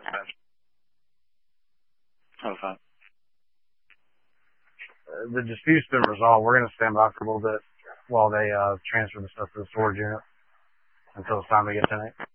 Okay. The dispute's been resolved. We're going to stand by for a little bit while they transfer the stuff to the storage unit until it's time to get tonight.